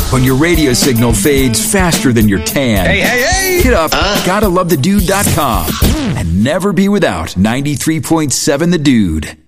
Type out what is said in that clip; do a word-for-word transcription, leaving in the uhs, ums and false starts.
when your radio signal fades faster than your tan. Hey, hey, hey! Get up, Uh. gotta love the dude dot com, and never be without ninety-three point seven The Dude.